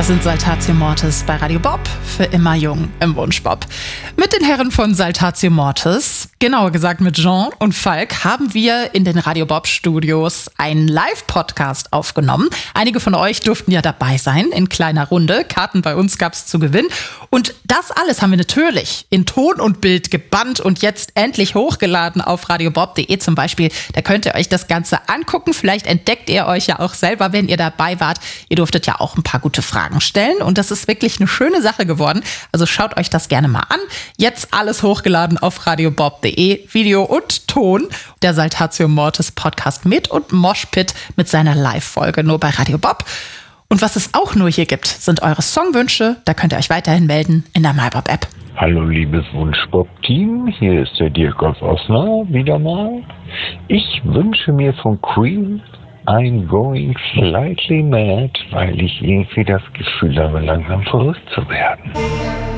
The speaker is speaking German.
Das sind Saltatio Mortis bei Radio Bob, für immer jung im Wunschbob. Mit den Herren von Saltatio Mortis, genauer gesagt mit Jean und Falk, haben wir in den Radio Bob Studios einen Live-Podcast aufgenommen. Einige von euch durften ja dabei sein, in kleiner Runde. Karten bei uns gab es zu gewinnen. Und das alles haben wir natürlich in Ton und Bild gebannt und jetzt endlich hochgeladen auf radiobob.de zum Beispiel. Da könnt ihr euch das Ganze angucken. Vielleicht entdeckt ihr euch ja auch selber, wenn ihr dabei wart. Ihr durftet ja auch ein paar gute Fragen stellen und das ist wirklich eine schöne Sache geworden. Also schaut euch das gerne mal an. Jetzt alles hochgeladen auf radiobob.de, Video und Ton. Der Saltatio Mortis Podcast mit und Moshpit mit seiner Live-Folge nur bei Radio Bob. Und was es auch nur hier gibt, sind eure Songwünsche. Da könnt ihr euch weiterhin melden in der MyBob-App. Hallo liebes Wunschbob-Team, hier ist der Dirk aus Osnabrück wieder mal. Ich wünsche mir von Queen I'm Going Slightly Mad, weil ich irgendwie das Gefühl habe, langsam verrückt zu werden.